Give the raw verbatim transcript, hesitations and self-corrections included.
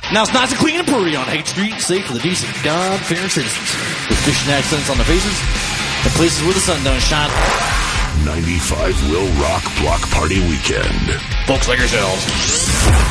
Now it's nice and clean and pretty on Haight Street, safe for the decent, God-fearing citizens. With Christian accents on their faces, the places where the sun don't shine. ninety-five will rock block party weekend. Folks like yourselves.